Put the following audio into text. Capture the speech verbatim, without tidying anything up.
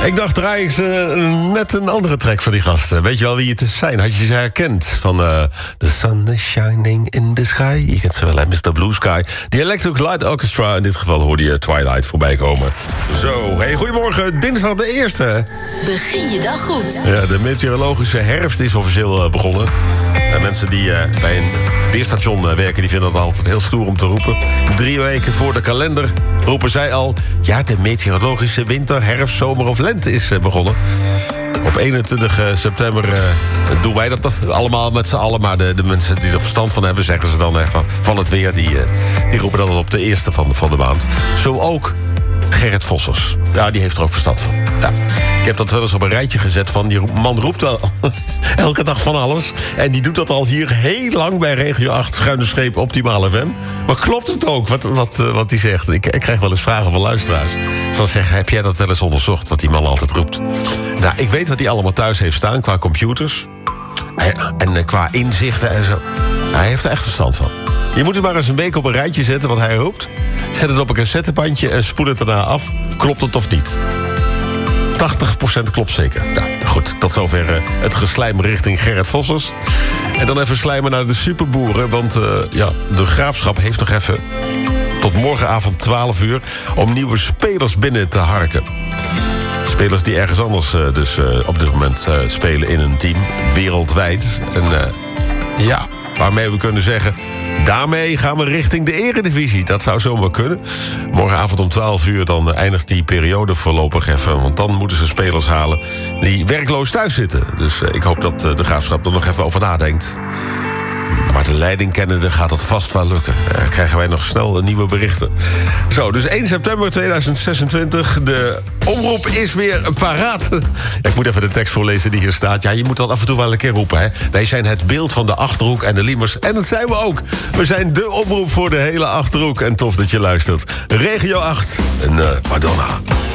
Ik dacht, draai ik uh, net een andere track van die gasten. Weet je wel wie het zijn? Had je ze herkend? Van uh, The Sun is Shining in the Sky. Je kent ze wel, hè? mister Blue Sky. The Electric Light Orchestra. In dit geval hoorde je Twilight voorbij komen. Zo, hey, goedemorgen. Dinsdag de eerste. Begin je dag goed. Ja, de meteorologische herfst is officieel uh, begonnen. En mensen die uh, bij een weerstation uh, werken, die vinden het altijd heel stoer om te roepen. Drie weken voor de kalender roepen zij al... ja, de meteorologische winter, herfst, zomer of lente is uh, begonnen. Op eenentwintig september uh, doen wij dat allemaal met z'n allen. Maar de, de mensen die er verstand van hebben, zeggen ze dan uh, van, van het weer... die, uh, die roepen dan op de eerste van de, van de maand. Zo ook Gerrit Vossers. Ja, die heeft er ook verstand van. Ja. Ik heb dat wel eens op een rijtje gezet van... die man roept wel elke dag van alles. En die doet dat al hier heel lang bij Regio acht... schuine streep Optimaal F M. Maar klopt het ook, wat, wat, wat hij zegt? Ik, ik krijg wel eens vragen van luisteraars. Van zeggen, heb jij dat wel eens onderzocht... wat die man altijd roept? Nou, ik weet wat hij allemaal thuis heeft staan qua computers. En, en qua inzichten en zo. Hij heeft er echt verstand van. Je moet het maar eens een week op een rijtje zetten wat hij roept. Zet het op een cassettebandje en spoel het daarna af. Klopt het of niet? tachtig procent klopt zeker. Nou, goed, tot zover uh, het geslijm richting Gerrit Vossers. En dan even slijmen naar de superboeren. Want uh, ja, de Graafschap heeft nog even... tot morgenavond twaalf uur... om nieuwe spelers binnen te harken. Spelers die ergens anders uh, dus uh, op dit moment uh, spelen in een team. Wereldwijd. En uh, ja, waarmee we kunnen zeggen... daarmee gaan we richting de eredivisie. Dat zou zomaar kunnen. Morgenavond om twaalf uur dan eindigt die periode voorlopig even. Want dan moeten ze spelers halen die werkloos thuis zitten. Dus uh, ik hoop dat uh, de Graafschap er nog even over nadenkt. Maar de leiding kennende gaat dat vast wel lukken. Uh, krijgen wij nog snel nieuwe berichten. Zo, dus één september tweeduizend zesentwintig. De omroep is weer paraat. Ja, ik moet even de tekst voorlezen die hier staat. Ja, je moet dan af en toe wel een keer roepen, hè. Wij zijn het beeld van de Achterhoek en de Liemers. En dat zijn we ook. We zijn de omroep voor de hele Achterhoek. En tof dat je luistert. Regio acht en uh, Madonna.